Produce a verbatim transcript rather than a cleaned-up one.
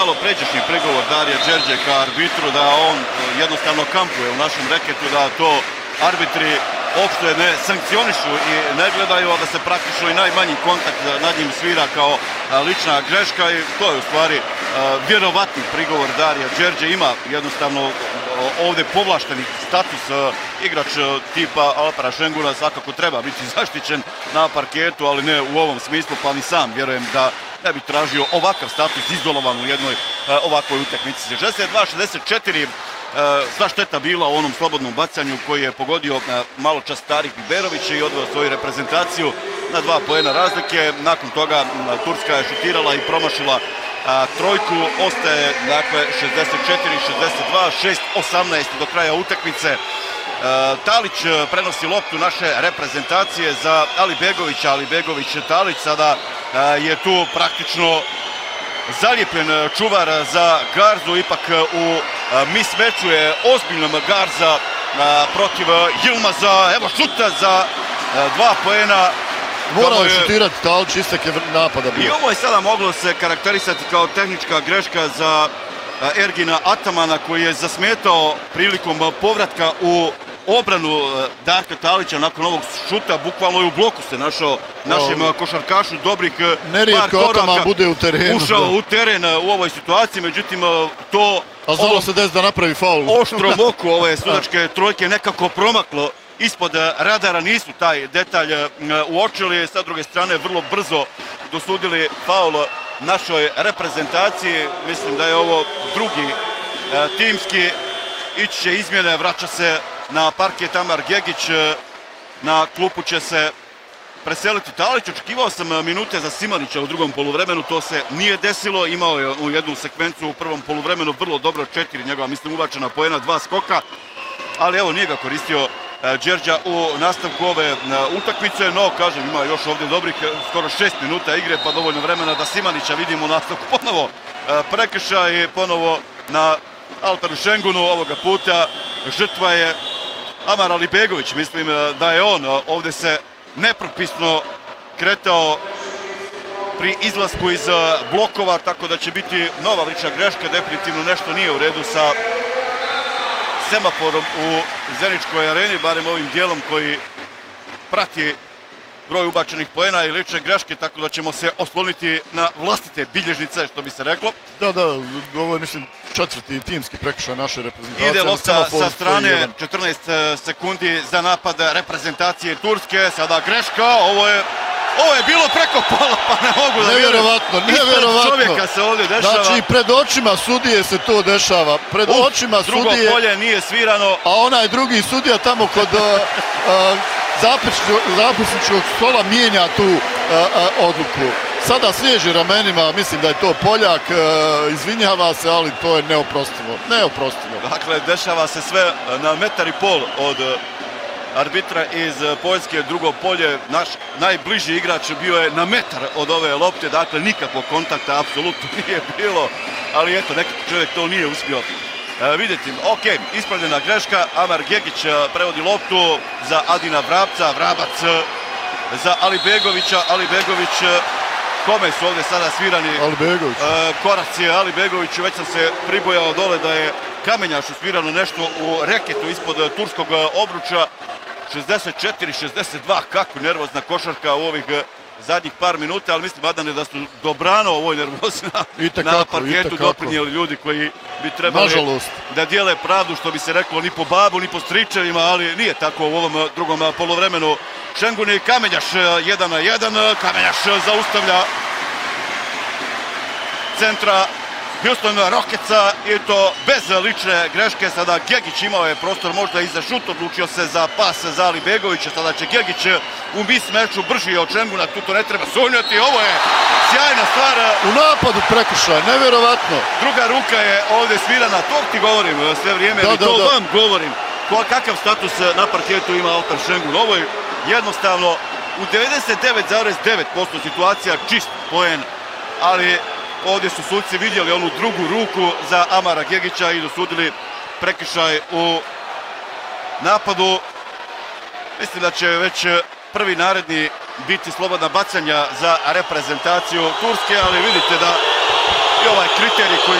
malo pređašnji prigovor Darija Đerđe ka arbitru da on jednostavno kampuje u našem reketu, da to arbitri uopšte ne sankcionišu i ne gledaju, a da se praktično i najmanji kontakt nad njim svira kao lična greška i to je u stvari vjerovatni prigovor Darija Đerđe. Ima jednostavno ovdje povlašteni status, igrač tipa Alpera Šenguna svakako treba biti zaštićen na parketu, ali ne u ovom smislu, pa ni sam vjerujem da ne bi tražio ovakav status izolovan u jednoj ovakvoj utakmici. šezdeset dva šezdeset četiri, sva šteta bila u onom slobodnom bacanju koji je pogodio malo čas Tarik Biberović i odveo svoju reprezentaciju na dva poena razlike. Nakon toga Turska je šutirala i promašila a, trojku, ostaje dakle šezdeset četiri šezdeset dva, šest osamnaest do kraja utakmice. A, Talić prenosi loptu naše reprezentacije za Alibegovića, Alibegović Talić sada a, je tu praktično zalijepljen čuvar za Garzu, ipak u mismeču je ozbiljnom Garza a, protiv Yilmaza, evo šuta za a, dva poena. Morao je šutirati Talić, istek je napada bio. I ovo je sada moglo se karakterisati kao tehnička greška za Ergina Atamana koji je zasmetao prilikom povratka u obranu Darka Talića nakon ovog šuta. Bukvalno je u bloku se našao našem košarkašu dobrih par koraka. Bude u terenu. Ušao u teren u ovoj situaciji, međutim to... A znalo se des da napravi faul. Oštrom oku ove sudačke trojke nekako promaklo ispod radara, nisu taj detalj uočili. Sa druge strane vrlo brzo dosudili faul našoj reprezentaciji. Mislim da je ovo drugi timski. Ići će izmjene, vraća se na parket Amar Gegić, na klupu će se preseliti Talić. Očekivao sam minute za Simanića u drugom poluvremenu, to se nije desilo. Imao je u jednu sekvencu u prvom poluvremenu vrlo dobro, četiri njegova, mislim, uvačena poena, dva skoka, ali evo nije ga koristio Đerđa u nastavku ove utakmice, no kažem ima još ovdje dobrih skoro šest minuta igre, pa dovoljno vremena da Simanića vidimo u nastavku. Ponovo prekršaj, ponovo na Alperu Šengunu, ovoga puta žrtva je Amar Alibegović. Mislim da je on ovdje se nepropisno kretao pri izlasku iz blokova, tako da će biti nova lična greška. Definitivno nešto nije u redu sa semaforom u Zeničkoj areni, barem ovim dijelom koji prati broj ubačenih poena i lične greške, tako da ćemo se osloniti na vlastite bilježnice, što bi se reklo. Da, da, ovo je, mislim, četvrti timski prekršaj naše reprezentacije. Ide lopta sa strane, četrnaest sekundi za napad reprezentacije Turske, sada greška, ovo je... Ovo je bilo preko pola, pa ne mogu da vjerujem. Nevjerovatno, nevjerovatno. Ispred čovjeka se ovdje dešava. Znači, pred očima sudije se to dešava. Pred Uf, očima drugo sudije... Drugo polje nije svirano. A onaj drugi sudija tamo kod uh, uh, zapisničkog stola mijenja tu uh, uh, odluku. Sada sliježi ramenima, mislim da je to Poljak, uh, izvinjava se, ali to je neoprostivo. Neoprostivo. Dakle, dešava se sve na metar i pol od... arbitra iz Poljske. Drugo polje, naš najbliži igrač bio je na metar od ove lopte, dakle nikakvog kontakta apsolutno nije bilo, ali eto, nekako čovjek to nije uspio e, vidjeti. Ok, ispravljena greška, Amar Gegić prevodi loptu za Adina Vrabca, Vrabac za Alibegovića, Alibegović, kome su ovdje sada svirani Alibegović. E, koraci Alibegoviću, već sam se pribojao dole da je Kamenjašu svirano nešto u reketu ispod turskog obruča. šezdeset četiri šezdeset dva, kako nervozna košarka u ovih zadnjih par minuta, ali mislim, Adane, da su dobrano ovoj nervozi na, na parketu doprinijeli ljudi koji bi trebali nažalost da dijele pravdu, što bi se reklo, ni po babu, ni po stričevima, ali nije tako u ovom drugom poluvremenu. Šengun i Kamenjaš jedan na jedan, Kamenjaš zaustavlja centra Houston Rocketsa i to bez lične greške. Sada Gegić imao je prostor možda i za šut, odlučio se za pas za Alibegovića. Sada će Gegić u mismeču brži od Šenguna, tu to ne treba sumnjati. Ovo je sjajna stvar. U napadu prekršaj, nevjerovatno. Druga ruka je ovdje svirana, to ti govorim sve vrijeme, da, i da, to da. vam govorim. Kakav status na parketu ima Alper Šengun. Ovo je jednostavno u devedeset devet zarez devet posto situacija čist poen, ali ovdje su sudci vidjeli onu drugu ruku za Amara Gegića i dosudili prekršaj u napadu. Mislim da će već prvi naredni biti slobodna bacanja za reprezentaciju Turske, ali vidite da i ovaj kriterij koji